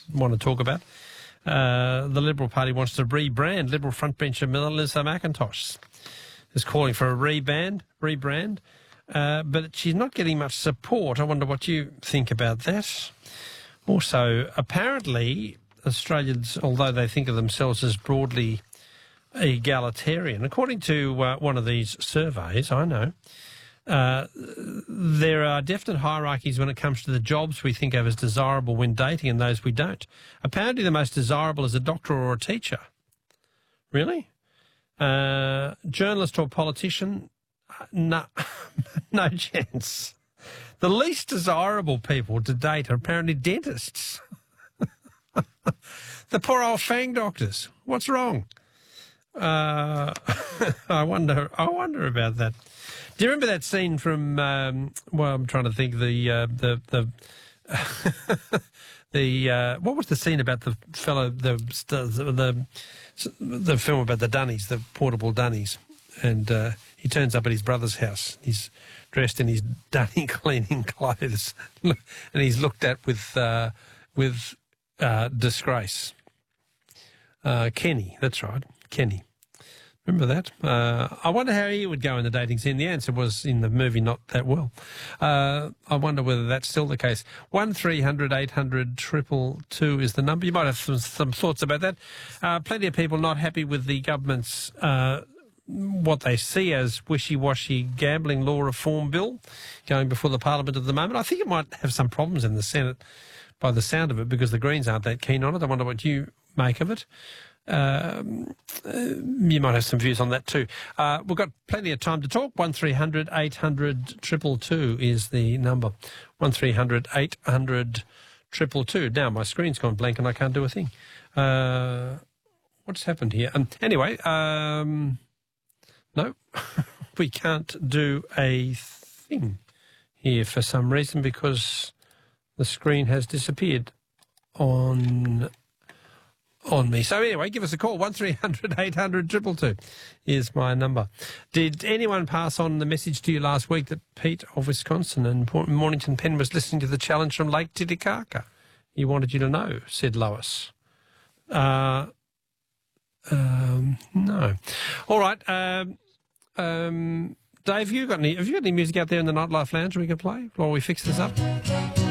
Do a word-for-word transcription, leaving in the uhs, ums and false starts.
want to talk about. Uh, the Liberal Party wants to rebrand. Liberal frontbencher Melissa McIntosh is calling for a rebrand, rebrand, uh, but she's not getting much support. I wonder what you think about that. Also, apparently, Australians, although they think of themselves as broadly egalitarian, according to uh, one of these surveys, I know, uh, there are definite hierarchies when it comes to the jobs we think of as desirable when dating and those we don't. Apparently the most desirable is a doctor or a teacher. Really? Uh, journalist or politician? No, no chance. The least desirable people to date are apparently dentists. The poor old fang doctors. What's wrong? Uh, I wonder. I wonder about that. Do you remember that scene from? Um, well, I'm trying to think. The uh, the the the uh, what was the scene about the fellow the the the film about the dunnies, the portable dunnies, and uh, he turns up at his brother's house. He's dressed in his dunny cleaning clothes, and he's looked at with uh, with uh, disgrace. Uh, Kenny, that's right, Kenny. Remember that? Uh, I wonder how he would go in the dating scene. The answer was in the movie not that well. Uh, I wonder whether that's still the case. one three hundred eight hundred two two is the number. You might have some, some thoughts about that. Uh, plenty of people not happy with the government's uh, what they see as wishy-washy gambling law reform bill going before the Parliament at the moment. I think it might have some problems in the Senate by the sound of it because the Greens aren't that keen on it. I wonder what you make of it. Um, uh, you might have some views on that too. Uh, we've got plenty of time to talk. one three hundred eight hundred two two two is the number. one three hundred eight hundred two two two. Now my screen's gone blank and I can't do a thing. Uh, what's happened here? Um, anyway, um, no, we can't do a thing here for some reason because the screen has disappeared on... on me. So anyway, give us a call. one three hundred eight hundred two two two is my number. Did anyone pass on the message to you last week that Pete of Wisconsin and Mornington Pen was listening to the challenge from Lake Titicaca? He wanted you to know, said Lois. Uh, um, no. All right. Um, um, Dave, you got any, have you got any music out there in the Nightlife Lounge we can play while we fix this up?